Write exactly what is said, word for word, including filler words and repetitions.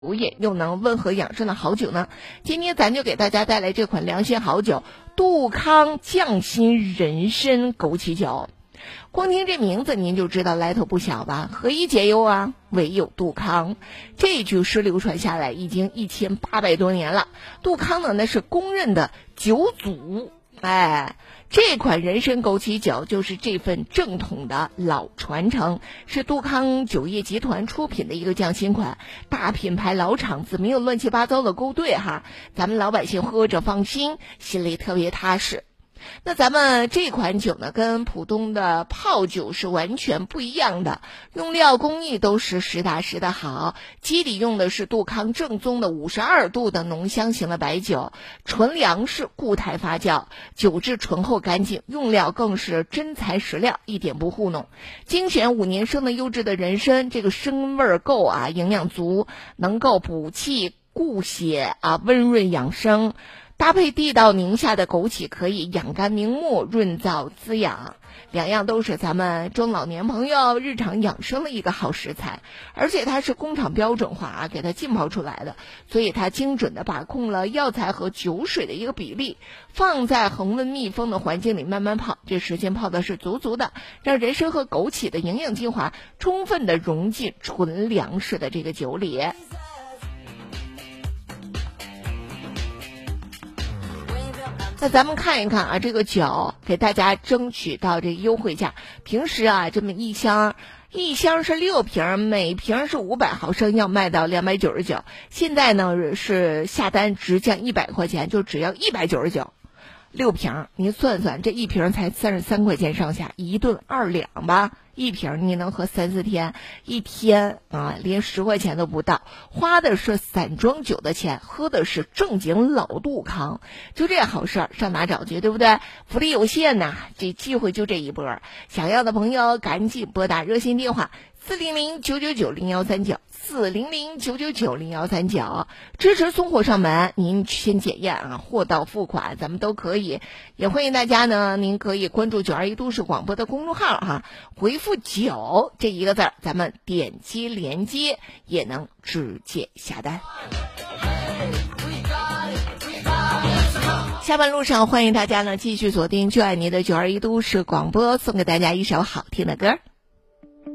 补液又能温和养生的好酒呢？今天咱就给大家带来这款良心好酒——杜康匠心人参枸杞酒。光听这名字您就知道来头不小吧？何以解忧啊？唯有杜康。这句诗流传下来已经一千八百多年了。杜康呢，那是公认的酒祖。哎，这款人参枸杞酒就是这份正统的老传承，是杜康酒业集团出品的一个匠心款，大品牌老厂子，没有乱七八糟的勾兑哈，咱们老百姓喝着放心，心里特别踏实。那咱们这款酒呢，跟普通的泡酒是完全不一样的，用料工艺都是实打实的好。基底用的是杜康正宗的五十二度的浓香型的白酒，纯粮食固态发酵，酒质醇厚干净，用料更是真材实料，一点不糊弄。精选五年生的优质的人参，这个参味够啊，营养足，能够补气固血啊，温润养生。搭配地道宁夏的枸杞，可以养肝明目，润燥滋养，两样都是咱们中老年朋友日常养生的一个好食材。而且它是工厂标准化啊，给它浸泡出来的，所以它精准的把控了药材和酒水的一个比例，放在恒温密封的环境里慢慢泡，这时间泡的是足足的，让人参和枸杞的营养精华充分的融进纯粮食的这个酒里。那咱们看一看啊，这个酒给大家争取到这个优惠价。平时啊，这么一箱一箱是六瓶，每瓶是五百毫升，要卖到两百九十九。现在呢是下单直降一百块钱，就只要一百九十九。六瓶，您算算，这一瓶才三十三块钱上下，一顿二两吧。一瓶你能喝三四天，一天啊连十块钱都不到，花的是散装酒的钱，喝的是正经老杜康，就这好事儿上哪找去，对不对？福利有限呐，这机会就这一波，想要的朋友赶紧拨打热线电话四零零九九九零幺三九四零零九九九零幺三九，支持送货上门，您先检验啊，货到付款咱们都可以。也欢迎大家呢，您可以关注九二一都市广播的公众号哈，回复九这一个字，咱们点击连接也能直接下单。下班路上欢迎大家呢继续锁定就爱你的九二一都市广播，送给大家一首好听的歌。